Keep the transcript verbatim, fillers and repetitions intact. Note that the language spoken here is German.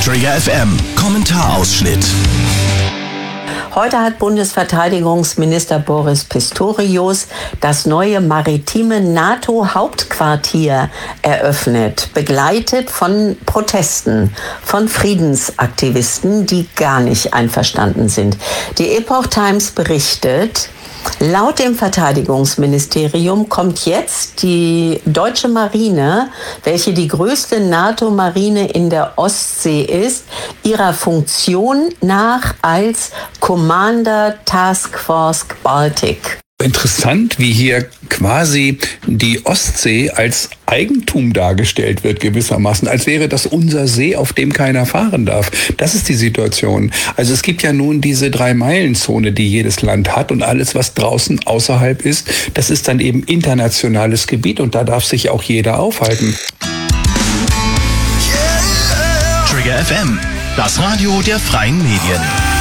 Trigger F M Kommentarausschnitt. Heute hat Bundesverteidigungsminister Boris Pistorius das neue maritime NATO-Hauptquartier eröffnet, begleitet von Protesten, von Friedensaktivisten, die gar nicht einverstanden sind. Die Epoch Times berichtet, laut dem Verteidigungsministerium kommt jetzt die deutsche Marine, welche die größte NATO-Marine in der Ostsee ist, ihrer Funktion nach als Commander Task Force Baltic. Interessant, wie hier quasi die Ostsee als Eigentum dargestellt wird gewissermaßen, als wäre das unser See, auf dem keiner fahren darf. Das ist die Situation. Also es gibt ja nun diese Drei-Meilen-Zone, die jedes Land hat, und alles, was draußen außerhalb ist, das ist dann eben internationales Gebiet und da darf sich auch jeder aufhalten. Trigger F M, das Radio der freien Medien.